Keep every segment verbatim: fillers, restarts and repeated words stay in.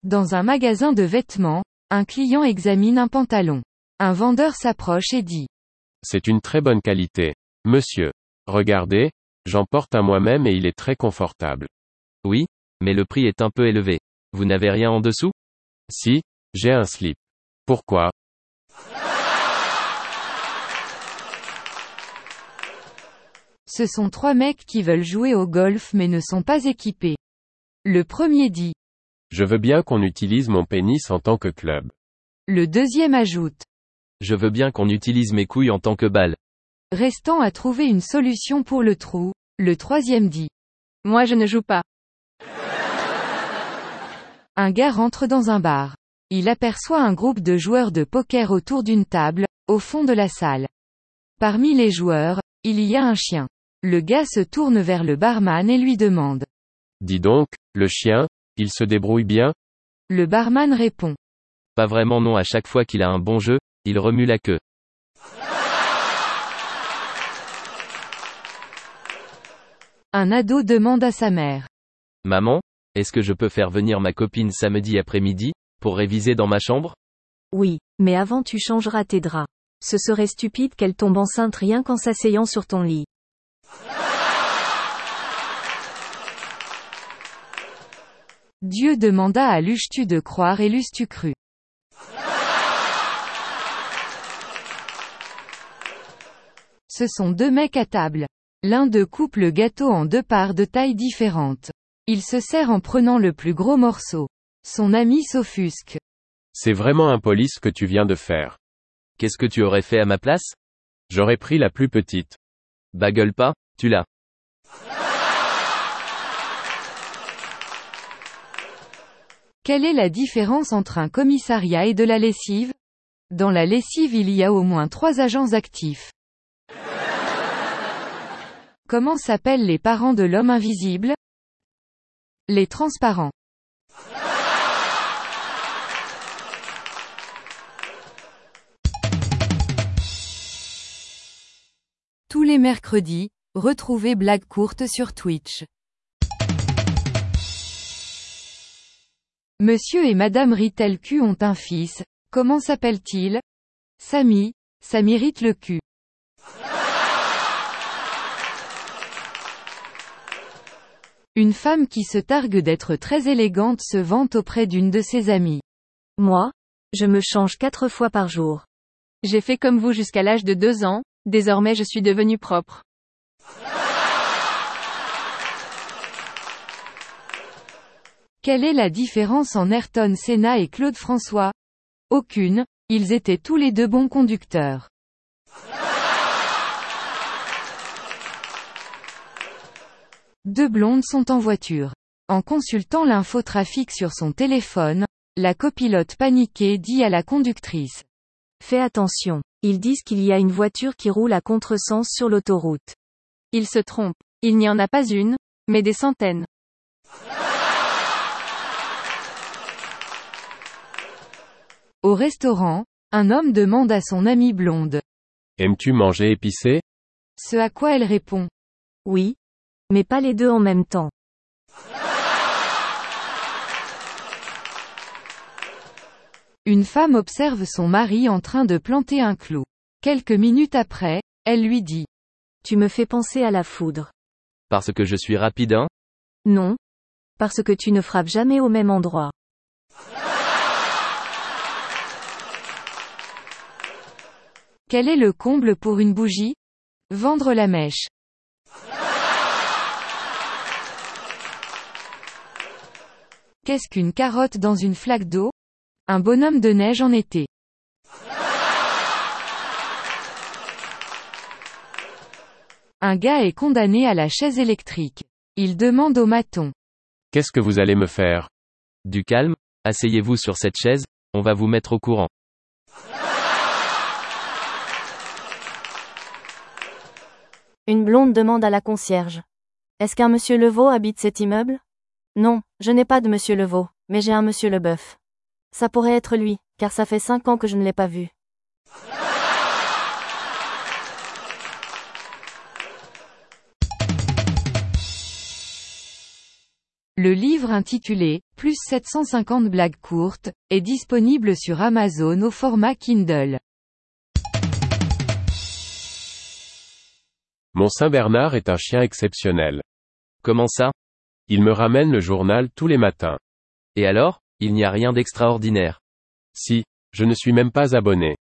Dans un magasin de vêtements, un client examine un pantalon. Un vendeur s'approche et dit. C'est une très bonne qualité. Monsieur. Regardez, j'en porte un moi-même et il est très confortable. Oui, mais le prix est un peu élevé. Vous n'avez rien en dessous? Si, j'ai un slip. Pourquoi? Ce sont trois mecs qui veulent jouer au golf mais ne sont pas équipés. Le premier dit. Je veux bien qu'on utilise mon pénis en tant que club. Le deuxième ajoute. Je veux bien qu'on utilise mes couilles en tant que balle. Restant à trouver une solution pour le trou, le troisième dit. Moi je ne joue pas. Un gars rentre dans un bar. Il aperçoit un groupe de joueurs de poker autour d'une table, au fond de la salle. Parmi les joueurs, il y a un chien. Le gars se tourne vers le barman et lui demande. Dis donc, le chien, il se débrouille bien? Le barman répond. Pas vraiment non, à chaque fois qu'il a un bon jeu, il remue la queue. Un ado demande à sa mère. Maman, est-ce que je peux faire venir ma copine samedi après-midi, pour réviser dans ma chambre? Oui, mais avant tu changeras tes draps. Ce serait stupide qu'elle tombe enceinte rien qu'en s'asseyant sur ton lit. Dieu demanda à l'euches-tu de croire et l'eusses-tu cru. Ce sont deux mecs à table. L'un d'eux coupe le gâteau en deux parts de taille différentes. Il se sert en prenant le plus gros morceau. Son ami s'offusque. C'est vraiment impoli ce que tu viens de faire. Qu'est-ce que tu aurais fait à ma place? J'aurais pris la plus petite. Bah gueule pas, tu l'as. Quelle est la différence entre un commissariat et de la lessive? Dans la lessive il y a au moins trois agents actifs. Comment s'appellent les parents de l'homme invisible? Les transparents. Tous les mercredis, retrouvez Blague courte sur Twitch. Monsieur et Madame Ritel Q ont un fils, comment s'appelle-t-il? Samy, ça m'irrite le cul. Une femme qui se targue d'être très élégante se vante auprès d'une de ses amies. Moi, je me change quatre fois par jour. J'ai fait comme vous jusqu'à l'âge de deux ans, désormais je suis devenue propre. Quelle est la différence en Ayrton Senna et Claude François? Aucune, ils étaient tous les deux bons conducteurs. Deux blondes sont en voiture. En consultant l'infotrafic sur son téléphone, la copilote paniquée dit à la conductrice. Fais attention, ils disent qu'il y a une voiture qui roule à contresens sur l'autoroute. Ils se trompent. Il n'y en a pas une, mais des centaines. Au restaurant, un homme demande à son amie blonde. Aimes-tu manger épicé? Ce à quoi elle répond. Oui. Mais pas les deux en même temps. Une femme observe son mari en train de planter un clou. Quelques minutes après, elle lui dit. Tu me fais penser à la foudre. Parce que je suis rapide, hein? Non. Parce que tu ne frappes jamais au même endroit. Quel est le comble pour une bougie? Vendre la mèche. Qu'est-ce qu'une carotte dans une flaque d'eau? Un bonhomme de neige en été. Un gars est condamné à la chaise électrique. Il demande au maton. Qu'est-ce que vous allez me faire? Du calme, asseyez-vous sur cette chaise, on va vous mettre au courant. Une blonde demande à la concierge. Est-ce qu'un monsieur Levaux habite cet immeuble? Non, je n'ai pas de monsieur Levaux, mais j'ai un monsieur Leboeuf. Ça pourrait être lui, car ça fait cinq ans que je ne l'ai pas vu. Le livre intitulé « Plus sept cent cinquante blagues courtes » est disponible sur Amazon au format Kindle. Mon Saint-Bernard est un chien exceptionnel. Comment ça? Il me ramène le journal tous les matins. Et alors, il n'y a rien d'extraordinaire. Si, je ne suis même pas abonné.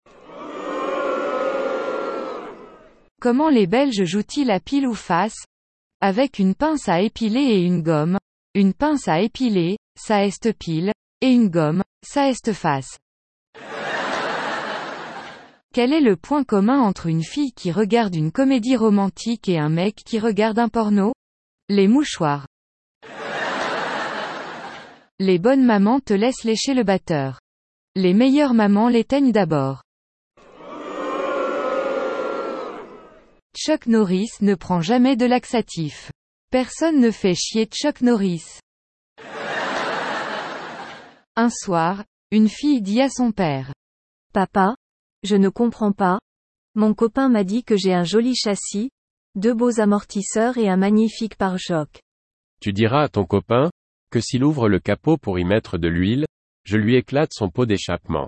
Comment les Belges jouent-ils à pile ou face? Avec une pince à épiler et une gomme. Une pince à épiler, ça est pile, et une gomme, ça est face. Quel est le point commun entre une fille qui regarde une comédie romantique et un mec qui regarde un porno? Les mouchoirs. Les bonnes mamans te laissent lécher le batteur. Les meilleures mamans l'éteignent d'abord. Chuck Norris ne prend jamais de laxatif. Personne ne fait chier Chuck Norris. Un soir, une fille dit à son père. Papa, je ne comprends pas. Mon copain m'a dit que j'ai un joli châssis, deux beaux amortisseurs et un magnifique pare-choc. Tu diras à ton copain, que s'il ouvre le capot pour y mettre de l'huile, je lui éclate son pot d'échappement.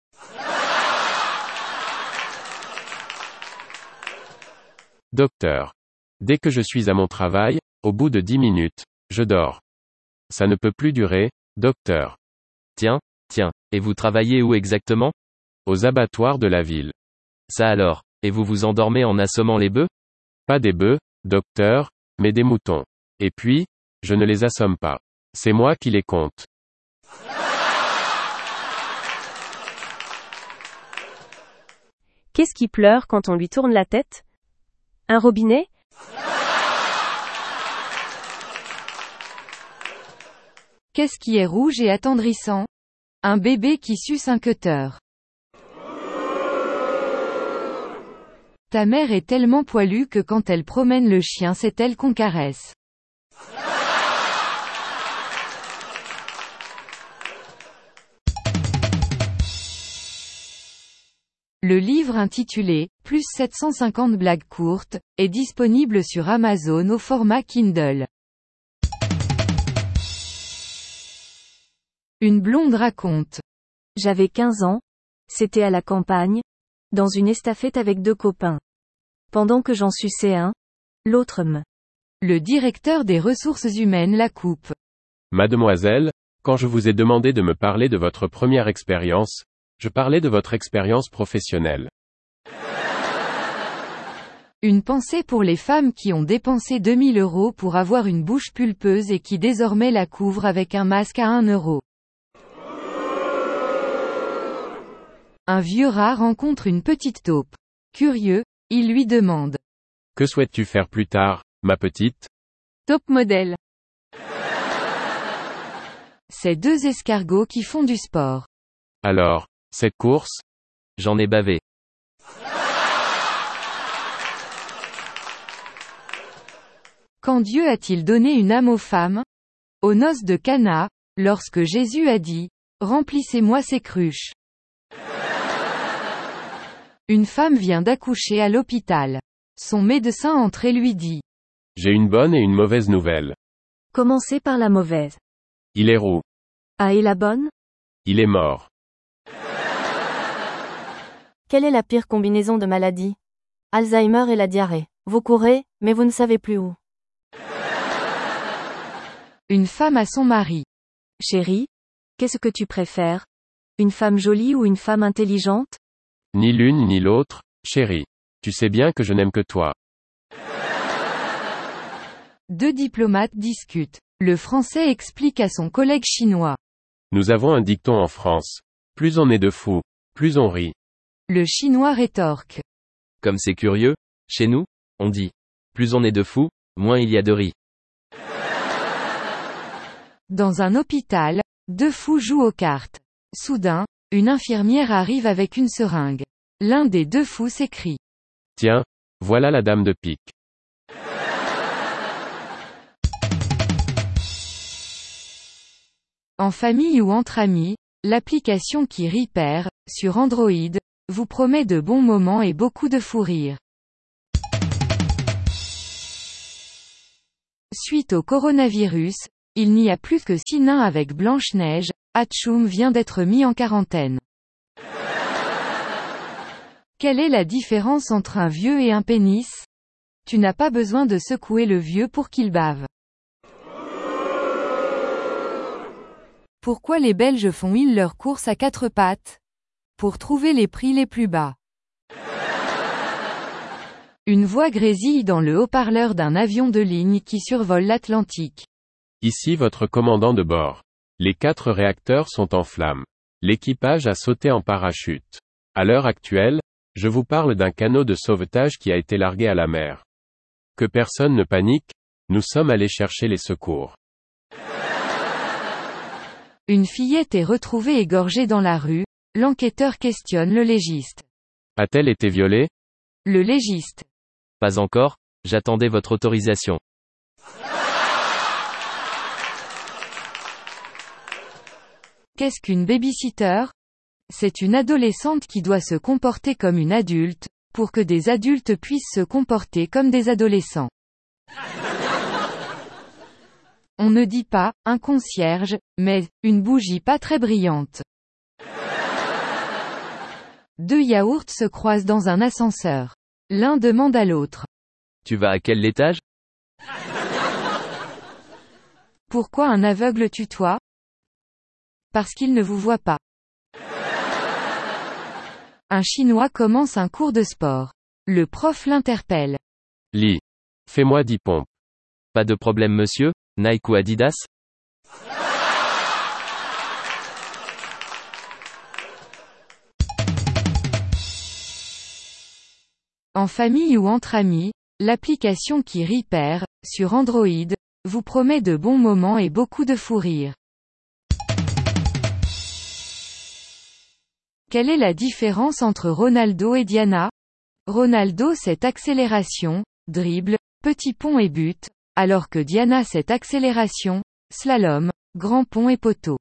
Docteur. Dès que je suis à mon travail, au bout de dix minutes, je dors. Ça ne peut plus durer, docteur. Tiens, tiens, et vous travaillez où exactement? Aux abattoirs de la ville. Ça alors, et vous vous endormez en assommant les bœufs? Pas des bœufs, docteur, mais des moutons. Et puis, je ne les assomme pas. C'est moi qui les compte. Qu'est-ce qui pleure quand on lui tourne la tête? Un robinet? Qu'est-ce qui est rouge et attendrissant? Un bébé qui suce un cutter. Ta mère est tellement poilue que quand elle promène le chien, c'est elle qu'on caresse. Le livre intitulé « Plus sept cent cinquante blagues courtes » est disponible sur Amazon au format Kindle. Une blonde raconte. J'avais quinze ans. C'était à la campagne. Dans une estafette avec deux copains. Pendant que j'en suçais un, l'autre me. Le directeur des ressources humaines la coupe. Mademoiselle, quand je vous ai demandé de me parler de votre première expérience, je parlais de votre expérience professionnelle. Une pensée pour les femmes qui ont dépensé deux mille euros pour avoir une bouche pulpeuse et qui désormais la couvrent avec un masque à un euro. Un vieux rat rencontre une petite taupe. Curieux, il lui demande. Que souhaites-tu faire plus tard, ma petite? Top modèle. C'est deux escargots qui font du sport. Alors, cette course? J'en ai bavé. Quand Dieu a-t-il donné une âme aux femmes? Aux noces de Cana, lorsque Jésus a dit, « Remplissez-moi ces cruches ». Une femme vient d'accoucher à l'hôpital. Son médecin entre et lui dit. J'ai une bonne et une mauvaise nouvelle. Commencez par la mauvaise. Il est roux. Ah, et la bonne? Il est mort. Quelle est la pire combinaison de maladies? Alzheimer et la diarrhée. Vous courez, mais vous ne savez plus où. Une femme à son mari. Chérie, qu'est-ce que tu préfères? Une femme jolie ou une femme intelligente? Ni l'une ni l'autre, chérie. Tu sais bien que je n'aime que toi. Deux diplomates discutent. Le Français explique à son collègue chinois. Nous avons un dicton en France. Plus on est de fous, plus on rit. Le Chinois rétorque. Comme c'est curieux, chez nous, on dit. Plus on est de fous, moins il y a de riz. Dans un hôpital, deux fous jouent aux cartes. Soudain, une infirmière arrive avec une seringue. L'un des deux fous s'écrie. Tiens, voilà la dame de pique. En famille ou entre amis, l'application qui rit perd, sur Android, vous promet de bons moments et beaucoup de fou rire. Suite au coronavirus, Il n'y a plus que six nains avec Blanche-Neige, Hatchoum vient d'être mis en quarantaine. Quelle est la différence entre un vieux et un pénis? Tu n'as pas besoin de secouer le vieux pour qu'il bave. Pourquoi les Belges font-ils leurs courses à quatre pattes? Pour trouver les prix les plus bas. Une voix grésille dans le haut-parleur d'un avion de ligne qui survole l'Atlantique. Ici votre commandant de bord. Les quatre réacteurs sont en flammes. L'équipage a sauté en parachute. À l'heure actuelle, je vous parle d'un canot de sauvetage qui a été largué à la mer. Que personne ne panique, nous sommes allés chercher les secours. Une fillette est retrouvée égorgée dans la rue, l'enquêteur questionne le légiste. A-t-elle été violée? Le légiste. Pas encore, j'attendais votre autorisation. Qu'est-ce qu'une babysitter? C'est une adolescente qui doit se comporter comme une adulte, pour que des adultes puissent se comporter comme des adolescents. On ne dit pas, un concierge, mais, une bougie pas très brillante. Deux yaourts se croisent dans un ascenseur. L'un demande à l'autre. Tu vas à quel étage? Pourquoi un aveugle tutoie? Parce qu'il ne vous voit pas. Un Chinois commence un cours de sport. Le prof l'interpelle. Lis. Fais-moi dix pompes. Pas de problème monsieur, Nike ou Adidas? En famille ou entre amis, l'application qui rit perd, sur Android, vous promet de bons moments et beaucoup de fou rire. Quelle est la différence entre Ronaldo et Diana? Ronaldo c'est accélération, dribble, petit pont et but, alors que Diana c'est accélération, slalom, grand pont et poteau.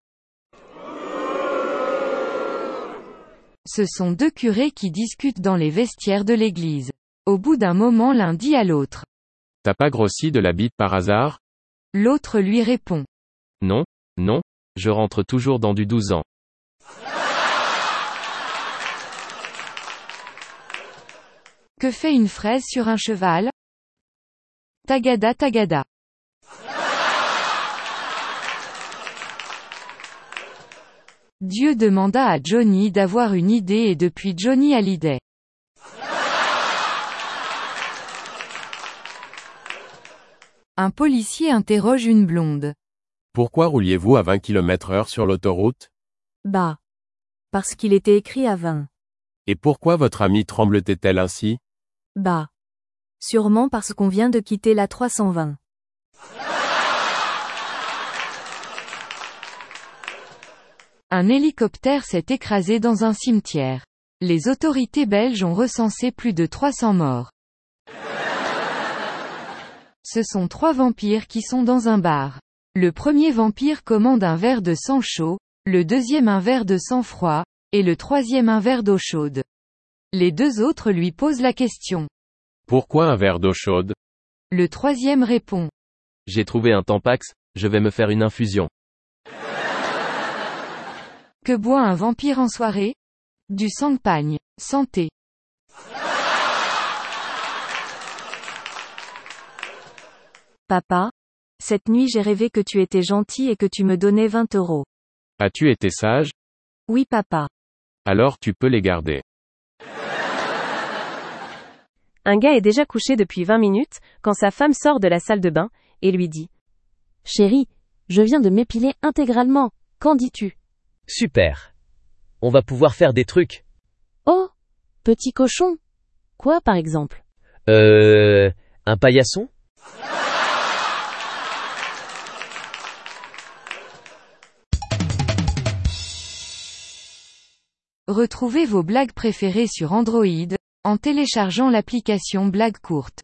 Ce sont deux curés qui discutent dans les vestiaires de l'église. Au bout d'un moment l'un dit à l'autre. T'as pas grossi de la bite par hasard? L'autre lui répond. Non, non, je rentre toujours dans du douze ans. Que fait une fraise sur un cheval? Tagada tagada. Dieu demanda à Johnny d'avoir une idée et depuis Johnny a l'idée. Un policier interroge une blonde. Pourquoi rouliez-vous à vingt kilomètres heure sur l'autoroute? Bah. Parce qu'il était écrit à vingt. Et pourquoi votre amie tremble-t-elle ainsi? Bah. Sûrement parce qu'on vient de quitter la trois cent vingt. Un hélicoptère s'est écrasé dans un cimetière. Les autorités belges ont recensé plus de trois cents morts. Ce sont trois vampires qui sont dans un bar. Le premier vampire commande un verre de sang chaud, le deuxième un verre de sang froid, et le troisième un verre d'eau chaude. Les deux autres lui posent la question. Pourquoi un verre d'eau chaude? Le troisième répond. J'ai trouvé un Tampax, je vais me faire une infusion. Que boit un vampire en soirée? Du champagne. Santé. Papa, cette nuit j'ai rêvé que tu étais gentil et que tu me donnais vingt euros. As-tu été sage? Oui papa. Alors tu peux les garder. Un gars est déjà couché depuis vingt minutes, quand sa femme sort de la salle de bain, et lui dit. Chérie, je viens de m'épiler intégralement, qu'en dis-tu? Super. On va pouvoir faire des trucs. Oh, petit cochon. Quoi par exemple? Euh, un paillasson? Retrouvez vos blagues préférées sur Android, en téléchargeant l'application Blague Courte.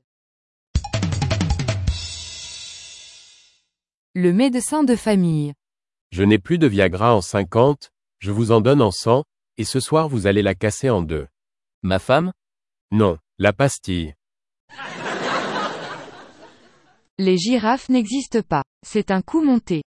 Le médecin de famille. Je n'ai plus de Viagra en cinquante, je vous en donne en cent, et ce soir vous allez la casser en deux. Ma femme? Non, la pastille. Les girafes n'existent pas. C'est un coup monté.